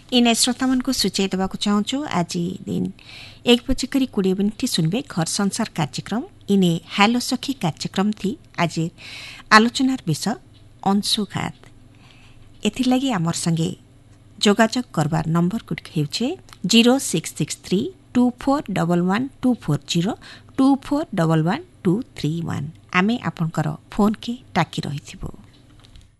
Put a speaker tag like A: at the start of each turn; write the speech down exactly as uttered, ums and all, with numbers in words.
A: इने श्रोता मन को सूचय देवा चाहूँ आज दिन एक बजे करी कोड़े मिनिट सुनबे घर संसार कार्यक्रम इने हेलो सखी कार्यक्रम थी आज आलोचनार विषय अंशुघात एथिलागी आमर संगे जोगाजोग करबार number good हेउछे zero six six three to four double one two four zero to four double one two three one आमे आपनकर फोन के टाकी रहिथिबो।